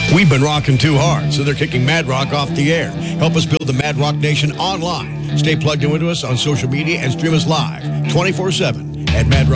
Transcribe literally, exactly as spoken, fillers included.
We've been rocking too hard, so they're kicking Mad Rock off the air. Help us build the Mad Rock Nation online. Stay plugged in with us on social media and stream us live twenty-four seven at Mad Rock.